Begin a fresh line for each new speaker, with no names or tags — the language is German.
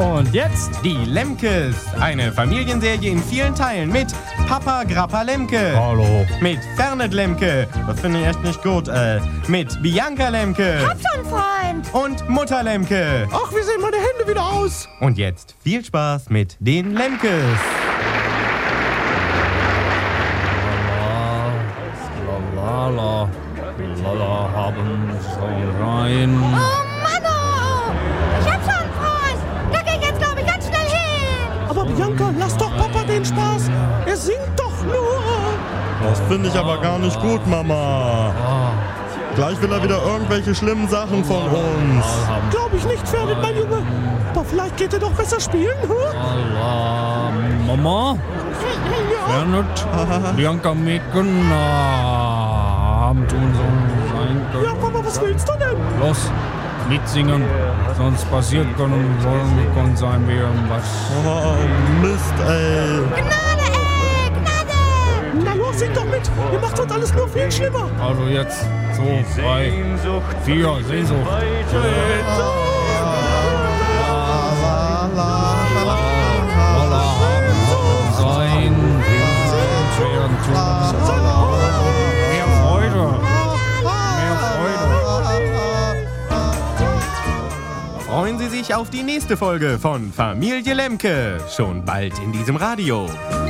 Und jetzt die Lemkes. Eine Familienserie in vielen Teilen mit Papa Grappa Lemke.
Hallo.
Mit Fernet Lemke. Das finde ich echt nicht gut. Mit Bianca Lemke.
Hab schon, Freund.
Und Mutter Lemke.
Ach, wie sehen meine Hände wieder aus?
Und jetzt viel Spaß mit den Lemkes.
Lala, lala, haben soll rein.
Oh, Mann! Ich hab schon, Freund. Da geh ich jetzt, glaube ich, ganz schnell hin.
Aber Bianca, lass doch Papa den Spaß. Er singt doch nur.
Das finde ich aber gar nicht gut, Mama. Gleich will er wieder irgendwelche schlimmen Sachen von uns.
Glaube ich nicht, Fernet, mein Junge. Aber vielleicht geht er doch besser spielen, Mama? Fernet? Bianca Mädchen haben tun so sein können. Ja, Papa, was willst du denn? Los, mitsingen. Sonst passiert kann sein wie irgendwas.
Oh, Mist, ey.
Gnade!
Na los, sing doch mit. Ihr macht uns alles nur viel schlimmer. Also jetzt 2, 3, 4, Sehnsucht. Sein, schweren tun. Mehr Freude. Mehr Freude.
Freuen Sie sich auf die nächste Folge von Familie Lemke. Schon bald in diesem Radio.